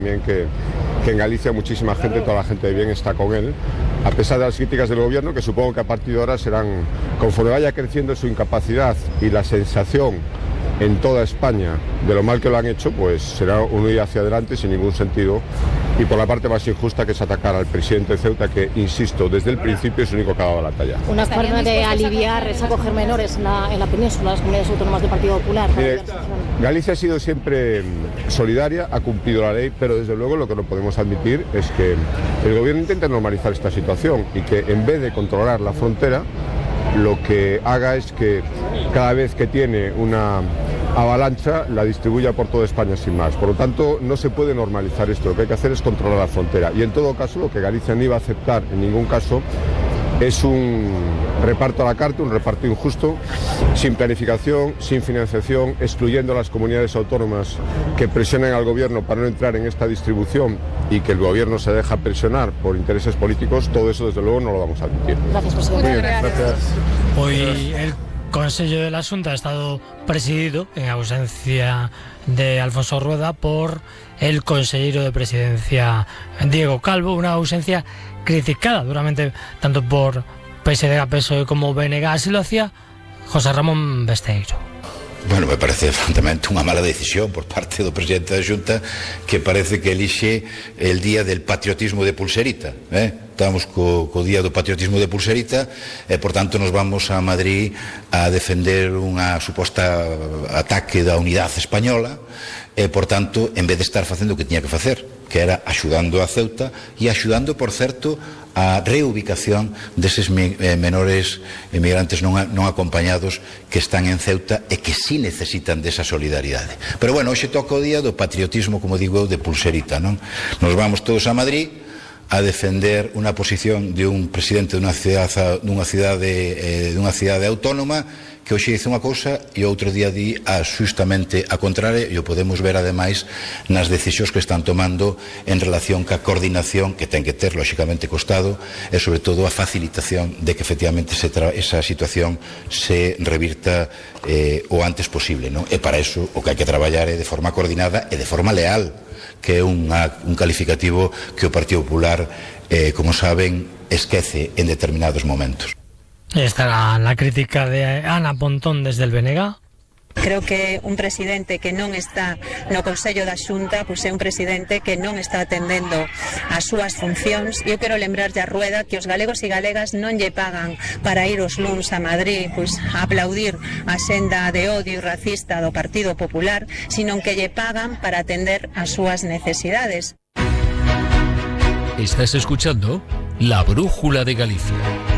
También que en Galicia muchísima gente, toda la gente de bien está con él, a pesar de las críticas del gobierno, que supongo que a partir de ahora serán, conforme vaya creciendo su incapacidad y la sensación en toda España de lo mal que lo han hecho, pues será un ir hacia adelante sin ningún sentido, y por la parte más injusta, que es atacar al presidente de Ceuta, que, insisto, desde el principio es el único que ha dado la talla. Una forma de aliviar es acoger menores en la península, las comunidades autónomas del Partido Popular. Galicia ha sido siempre solidaria, ha cumplido la ley, pero desde luego lo que no podemos admitir es que el gobierno intente normalizar esta situación y que, en vez de controlar la frontera, lo que haga es que cada vez que tiene una avalancha la distribuya por toda España sin más. Por lo tanto, no se puede normalizar esto, lo que hay que hacer es controlar la frontera, y en todo caso lo que Galicia no iba a aceptar en ningún caso es un reparto a la carta, un reparto injusto, sin planificación, sin financiación, excluyendo a las comunidades autónomas que presionen al gobierno para no entrar en esta distribución, y que el gobierno se deja presionar por intereses políticos. Todo eso desde luego no lo vamos a admitir. Gracias, presidente. Muy bien, gracias. Hoy el Consejo de la Xunta ha estado presidido, en ausencia de Alfonso Rueda, por el consejero de Presidencia Diego Calvo, una ausencia criticada duramente tanto por PSDG, PSOE como BNG. Así lo hacía José Ramón Besteiro. Bueno, me parece francamente unha mala decisión por parte do presidente da Xunta, que parece que elixe el día del patriotismo de pulserita, Estamos co día do patriotismo de pulserita, e por tanto nos vamos a Madrid a defender unha suposta ataque da unidade española, e por tanto, en vez de estar facendo o que tiña que facer, que era axudando a Ceuta e axudando, por certo, a reubicación deses menores emigrantes non acompañados que están en Ceuta e que sí necesitan desa solidaridade. Pero bueno, hoxe toca o día do patriotismo, como digo eu, de pulserita, non? Nos vamos todos a Madrid a defender unha posición de un presidente dunha cidade autónoma que hoxe dice unha cousa e outro día di xustamente a contraria, e o podemos ver ademais nas decisións que están tomando en relación ca coordinación que ten que ter, lóxicamente, co Estado, e sobre todo a facilitación de que efectivamente esa situación se revirta o antes posible, non? E para eso o que hai que traballar é de forma coordinada e de forma leal, que é un calificativo que o Partido Popular, como saben, esquece en determinados momentos. Estará la crítica de Ana Pontón desde el BNG. Creo que un presidente que non está no Consello da Xunta, pois é un presidente que non está atendendo as súas funcións. Eu quero lembrarlle a Rueda que os galegos e galegas non lle pagan para ir os luns a Madrid pois a aplaudir a senda de odio racista do Partido Popular, sino que lle pagan para atender as súas necesidades. Estás escuchando La Brújula de Galicia.